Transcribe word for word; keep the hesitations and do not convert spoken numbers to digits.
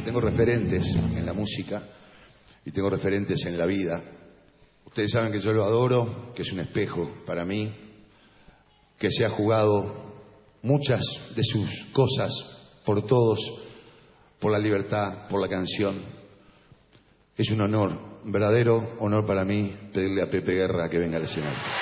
tengo referentes en la música y tengo referentes en la vida. Ustedes saben que yo lo adoro, que es un espejo para mí, que se ha jugado muchas de sus cosas por todos, por la libertad, por la canción. Es un honor, un verdadero honor para mí pedirle a Pepe Guerra que venga al escenario.